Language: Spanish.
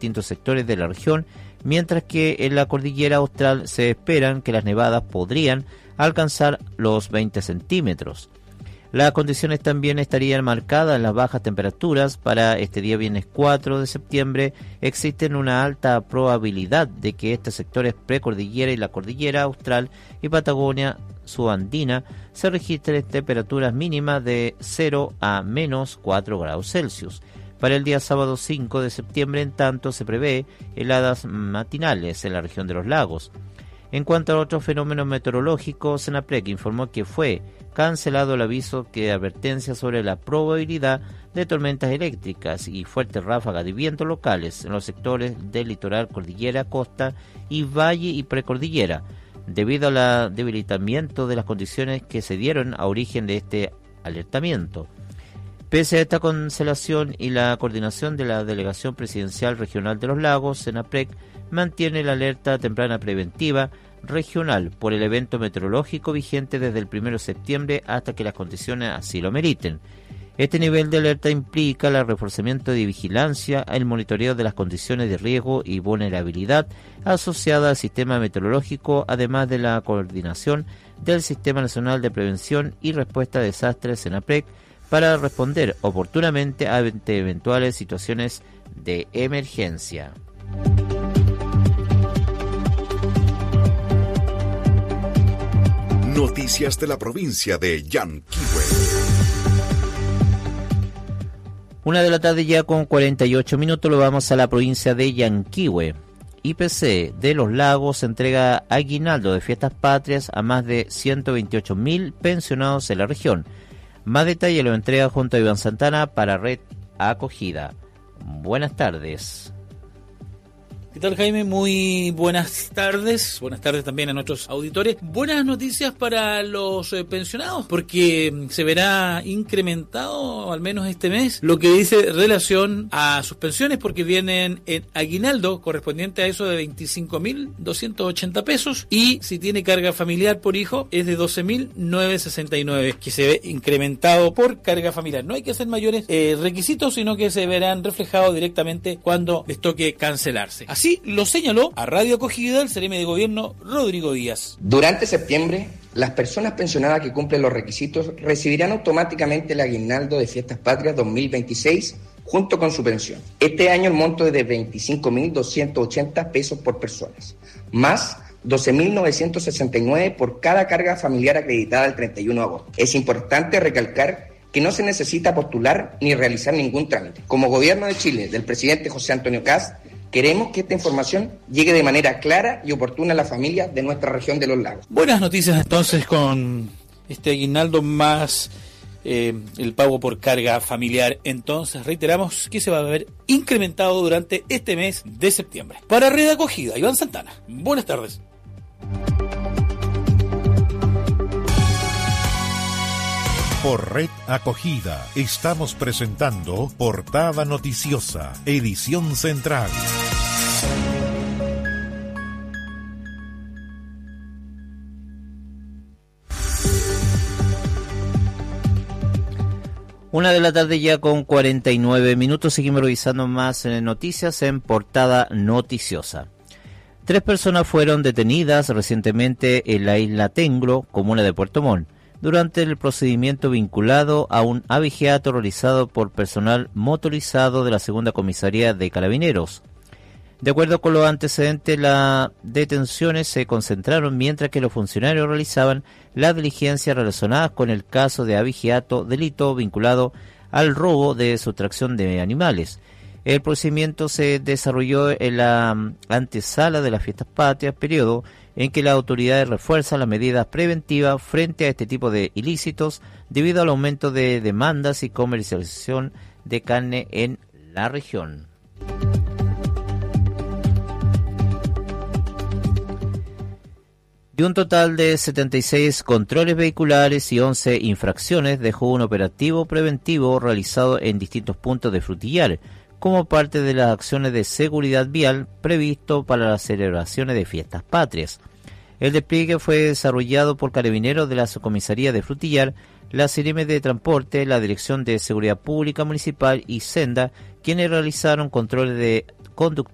distintos sectores de la región, mientras que en la cordillera austral se esperan que las nevadas podrían alcanzar los 20 centímetros. Las condiciones también estarían marcadas en las bajas temperaturas. Para este día viernes 4 de septiembre existen una alta probabilidad de que estos sectores precordillera y la cordillera austral y Patagonia subandina se registren temperaturas mínimas de 0 a menos 4 grados Celsius. Para el día sábado 5 de septiembre, en tanto, se prevé heladas matinales en la región de los lagos. En cuanto a otros fenómenos meteorológicos, Senaprec informó que fue cancelado el aviso de advertencia sobre la probabilidad de tormentas eléctricas y fuertes ráfagas de viento locales en los sectores del litoral, cordillera, costa y valle y precordillera, debido al debilitamiento de las condiciones que se dieron a origen de este alertamiento. Pese a esta cancelación y la coordinación de la Delegación Presidencial Regional de los Lagos, Senaprec mantiene la alerta temprana preventiva regional por el evento meteorológico vigente desde el 1 de septiembre hasta que las condiciones así lo meriten. Este nivel de alerta implica el reforzamiento de vigilancia, el monitoreo de las condiciones de riesgo y vulnerabilidad asociadas al sistema meteorológico, además de la coordinación del Sistema Nacional de Prevención y Respuesta a Desastres Senaprec para responder oportunamente ante eventuales situaciones de emergencia. Noticias de la provincia de Yanquihue. 1 de la tarde ya con 48 minutos, lo vamos a la provincia de Yanquihue. IPC de Los Lagos entrega aguinaldo de fiestas patrias a más de 128.000 pensionados en la región. Más detalle lo entrega junto a Iván Santana para Red Acogida. Buenas tardes. ¿Qué tal, Jaime? Muy buenas tardes. Buenas tardes también a nuestros auditores. Buenas noticias para los pensionados, porque se verá incrementado, al menos este mes, lo que dice relación a sus pensiones, porque vienen en aguinaldo correspondiente a eso de 25.280 pesos, y si tiene carga familiar por hijo es de 12.969, que se ve incrementado por carga familiar. No hay que hacer mayores requisitos, sino que se verán reflejados directamente cuando les toque cancelarse. Así lo señaló a Radio Acogida el CRM de Gobierno, Rodrigo Díaz. Durante septiembre, las personas pensionadas que cumplen los requisitos recibirán automáticamente el aguinaldo de Fiestas Patrias 2026 junto con su pensión. Este año el monto es de 25.280 pesos por personas, más 12.969 por cada carga familiar acreditada el 31 de agosto. Es importante recalcar que no se necesita postular ni realizar ningún trámite. Como Gobierno de Chile, del presidente José Antonio Kast, queremos que esta información llegue de manera clara y oportuna a las familias de nuestra región de los lagos. Buenas noticias entonces con este aguinaldo más el pago por carga familiar. Entonces reiteramos que se va a ver incrementado durante este mes de septiembre. Para Red Acogida, Iván Santana. Buenas tardes. Por Red Acogida estamos presentando Portada Noticiosa, edición central. Una de la tarde ya con 49 minutos, seguimos revisando más noticias en Portada Noticiosa. 3 personas fueron detenidas recientemente en la isla Tenglo, comuna de Puerto Montt, durante el procedimiento vinculado a un abigeato realizado por personal motorizado de la Segunda Comisaría de Carabineros. De acuerdo con los antecedentes, las detenciones se concentraron mientras que los funcionarios realizaban las diligencias relacionadas con el caso de abigeato, delito vinculado al robo de sustracción de animales. El procedimiento se desarrolló en la antesala de las Fiestas Patrias, periodo en que las autoridades refuerzan las medidas preventivas frente a este tipo de ilícitos debido al aumento de demandas y comercialización de carne en la región. De un total de 76 controles vehiculares y 11 infracciones, dejó un operativo preventivo realizado en distintos puntos de Frutillar, como parte de las acciones de seguridad vial previsto para las celebraciones de Fiestas Patrias. El despliegue fue desarrollado por carabineros de la Subcomisaría de Frutillar, la CRM de Transporte, la Dirección de Seguridad Pública Municipal y Senda, quienes realizaron controles de conductores